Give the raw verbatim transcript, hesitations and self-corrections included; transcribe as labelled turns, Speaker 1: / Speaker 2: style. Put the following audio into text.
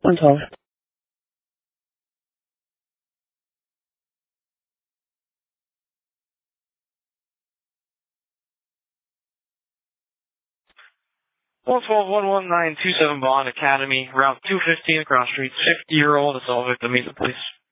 Speaker 1: one twelve.
Speaker 2: one twelve one one nine two seven Bond Academy, Route two fifteen across street, fifty-year-old assault victim, meet the police.